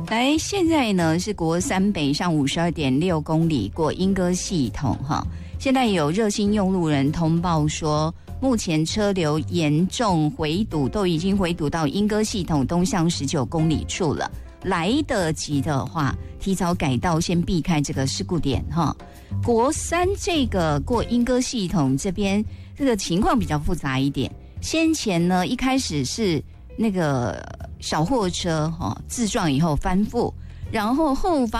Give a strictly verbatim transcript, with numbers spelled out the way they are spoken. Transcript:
来，现在呢是国三北上五十二点六公里过莺歌系统哈。现在有热心用路人通报说，目前车流严重回堵，都已经回堵到莺歌系统东向十九公里处了。来得及的话，提早改道，先避开这个事故点哈。国三这个过莺歌系统这边，这个情况比较复杂一点。先前呢，一开始是那个小货车哈自撞以后翻覆，然后后方